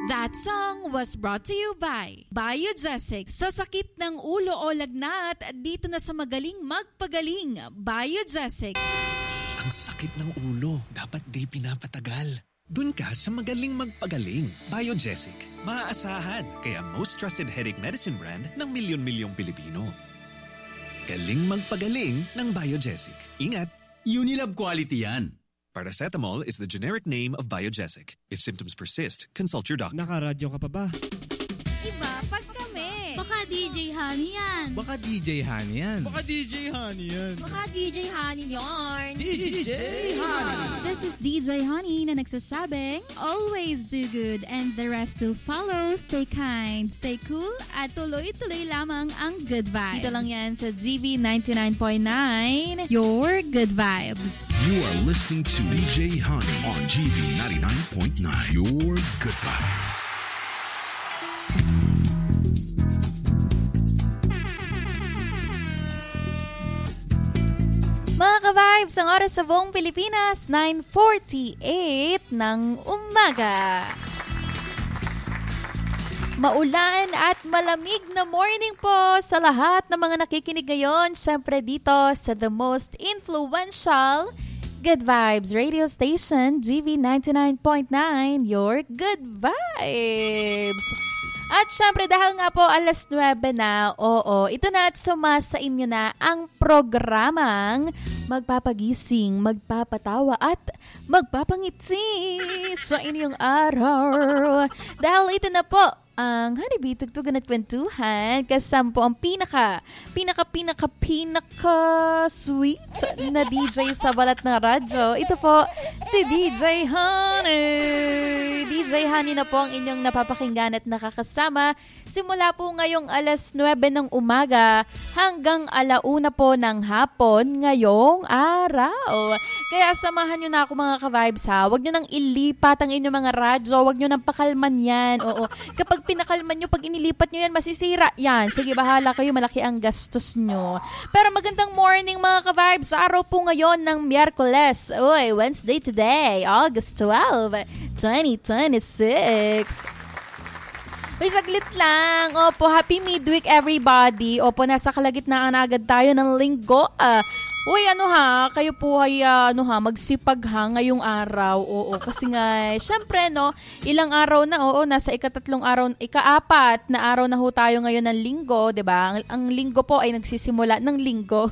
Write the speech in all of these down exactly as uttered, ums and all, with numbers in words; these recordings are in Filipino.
That song was brought to you by Biogesic. Sa sakit ng ulo o lagnat, dito na sa magaling magpagaling. Biogesic. Ang sakit ng ulo, dapat di pinapatagal. Dun ka sa magaling magpagaling. Biogesic. Maaasahan, kaya most trusted headache medicine brand ng milyon-milyong Pilipino. Galing magpagaling ng Biogesic. Ingat! Unilab quality yan. Paracetamol is the generic name of Biogesic. If symptoms persist, consult your doctor. Nakaradyo ka pa ba? Iba pag kami. Baka D J Honey yan. Baka D J Honey yan. Baka D J Honey yan. Baka D J Honey yarn. D J Honey. This is D J Honey na nagsasabing, always do good and the rest will follow. Stay kind, stay cool, at tuloy-tuloy lamang ang good vibes. Dito lang yan sa G V ninety-nine point nine, your good vibes. You are listening to D J Honey on G V ninety-nine point nine, your good vibes. Mga ka-vibes, ang oras sa buong Pilipinas, nine forty-eight ng umaga. Maulan at malamig na morning po sa lahat ng mga nakikinig ngayon. Siyempre dito sa the most influential Good Vibes radio station, G V ninety-nine point nine, your Good Vibes. At syempre dahil nga po alas nuwebe na, oo, ito na at sumasa inyo na ang programang magpapagising, magpapatawa at magpapangiti sa inyong araw. Dahil ito na po ang Honeybee Tugtugan at Kwentuhan, kasama po ang pinaka, pinaka, pinaka, pinaka sweet na D J sa balat ng radyo. Ito po si D J Honey. D J Honey na po ang inyong napapakinggan at nakakasama simula po ngayong alas nuwebe ng umaga hanggang alauna po ng hapon ngayong araw. Kaya samahan nyo na ako mga ka-vibes ha. Huwag nyo nang ilipat ang inyong mga radyo. Huwag nyo nang pakalman yan. Oo. Kapag pinakalman nyo, pag inilipat nyo yan, masisira yan. Sige, bahala kayo. Malaki ang gastos nyo. Pero magandang morning mga ka-vibes. Araw po ngayon ng Miyerkules. Uy, Wednesday today. August twelfth, twenty twenty-six. Uy, saglit lang. Opo, happy midweek everybody. Opo, nasa kalagitnaan na agad tayo ng linggo. Ah, uy, ano ha, kayo po ay uh, ano ha, magsipag ha ngayong araw. Oo, kasi nga, syempre no, ilang araw na, oo, nasa ikatatlong araw, ikaapat na araw na ho tayo ngayon ng linggo, 'di ba? Ang, ang linggo po ay nagsisimula ng linggo.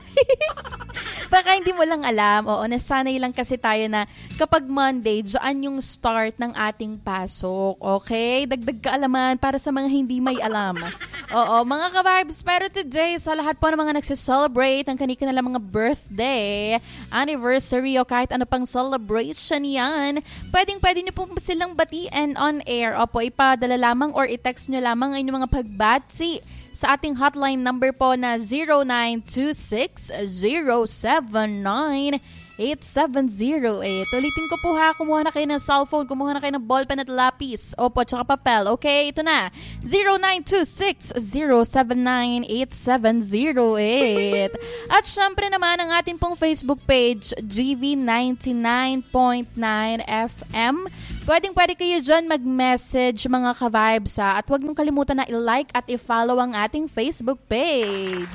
Baka hindi mo lang alam, oo, nasanay lang kasi tayo na kapag Monday, dyan yung start ng ating pasok. Okay? Dagdag kaalaman para sa mga hindi may alam. Oo, mga ka-vibes, pero today, sa lahat po ng mga nagsiselebrate ng kanika-nila mga birthday, anniversary, o kahit ano pang celebration yan, pwedeng-pwede nyo po silang batiin on air. Opo, ipadala lamang or i-text nyo lamang ang inyong mga pagbati sa ating hotline number po na zero nine two six zero seven nine eight seven zero eight. Ulitin ko po ha, kumuha na kayo ng cellphone, kumuha na kayo ng ballpen at lapis. Opo, tsaka papel. Okay, ito na. zero nine two six zero seven nine eight seven zero eight. At syempre naman ang ating pong Facebook page, G V ninety-nine point nine F M. Pwedeng pwede kayo dyan mag-message mga ka-vibes ha. At huwag niyong kalimutan na i-like at i-follow ang ating Facebook page.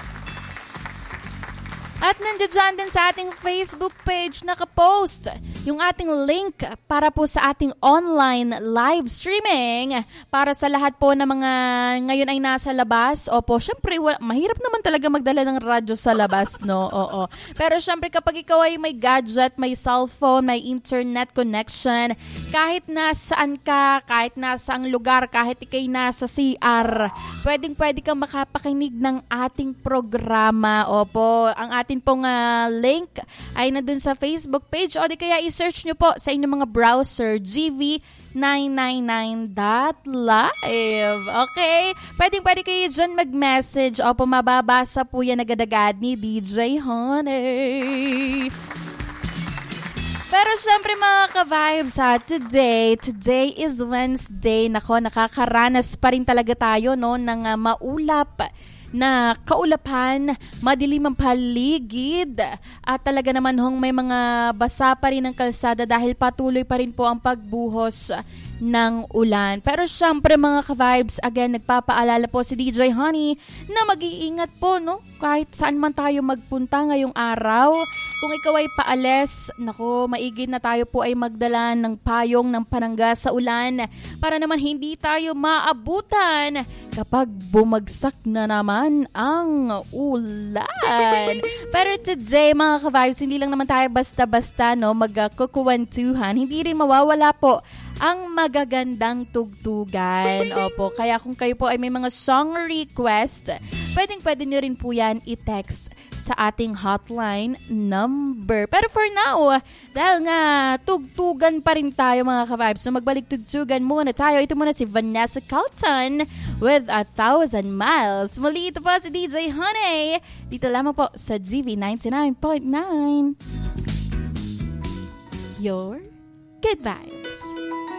At nandiyan din sa ating Facebook page nakapost yung ating link para po sa ating online live streaming para sa lahat po na mga ngayon ay nasa labas. Opo, syempre wala, mahirap naman talaga magdala ng radyo sa labas, no? Oo. Pero syempre kapag ikaw ay may gadget, may cellphone, may internet connection, kahit nasaan ka, kahit nasaang lugar, kahit ikay nasa C R, pwedeng pwede kang makapakinig ng ating programa. Opo, ang ating pong uh, link ay nandun sa Facebook page o di kaya i-search nyo po sa inyong mga browser, G V nine nine nine dot live. Okay? Pwedeng pwede kayo dyan mag-message. Opo, mababasa po yan agad-agad ni D J Honey. Pero syempre mga ka-vibes ha, today, today is Wednesday. Nako, nakakaranas pa rin talaga tayo no, ng uh, maulap na kaulapan, madilim ang paligid at talaga naman hong may mga basa pa rin ang kalsada dahil patuloy pa rin po ang pagbuhos ng ulan. Pero syempre mga ka-vibes, again, nagpapaalala po si D J Honey na mag-iingat po, no? Kahit saan man tayo magpunta ngayong araw. Kung ikaw ay paalis, nako, maigid na tayo po ay magdala ng payong ng panangga sa ulan para naman hindi tayo maabutan kapag bumagsak na naman ang ulan. Pero today, mga ka-vibes, hindi lang naman tayo basta-basta, no, magkukuwentuhan. Hindi rin mawawala po ang magagandang tugtugan. Opo, kaya kung kayo po ay may mga song request, pwedeng-pwede nyo rin po yan i-text sa ating hotline number. Pero for now, dahil nga tugtugan pa rin tayo mga ka-vibes, so magbalik tugtugan muna tayo. Ito muna si Vanessa Carlton with A Thousand Miles. Muli ito po si D J Honey. Dito lamang po sa G V ninety-nine point nine. Your Good Vibes.